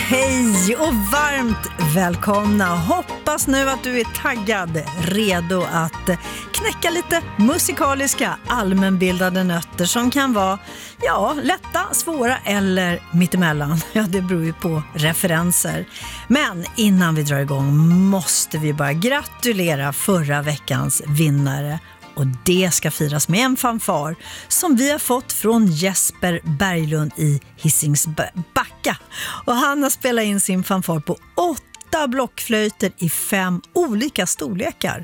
Hej och varmt välkomna. Hoppas nu att du är taggad, redo att knäcka lite musikaliska allmänbildade nötter som kan vara lätta, svåra eller mittemellan. Ja, det beror ju på referenser. Men innan vi drar igång måste vi bara gratulera förra veckans vinnare. Och det ska firas med en fanfar som vi har fått från Jesper Berglund i Hisingsbacka. Och han har spelat in sin fanfar på 8 blockflöjter i 5 olika storlekar.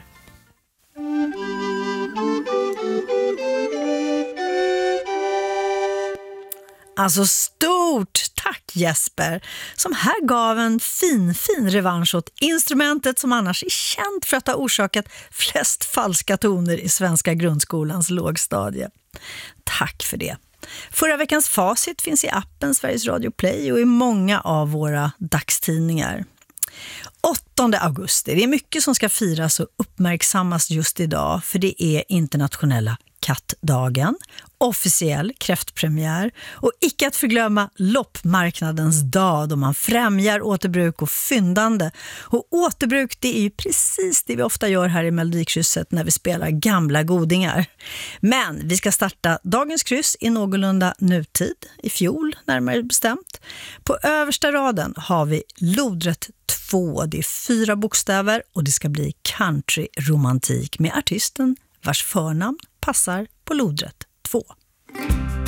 Alltså stort tack Jesper, som här gav en fin revansch åt instrumentet som annars är känt för att ha orsakat flest falska toner i svenska grundskolans lågstadie. Tack för det. Förra veckans facit finns i appen Sveriges Radio Play och i många av våra dagstidningar. 8 augusti, det är mycket som ska firas och uppmärksammas just idag, för det är internationella kattdagen, officiell kräftpremiär och icke att förglömma loppmarknadens dag då man främjar återbruk och fyndande. Och återbruk, det är ju precis det vi ofta gör här i Melodikrysset när vi spelar gamla godingar. Men vi ska starta dagens kryss i någorlunda nutid, i fjol närmare bestämt. På översta raden har vi lodrätt 2, det är 4 bokstäver och det ska bli country-romantik med artisten vars förnamn passar på lodrätt 2.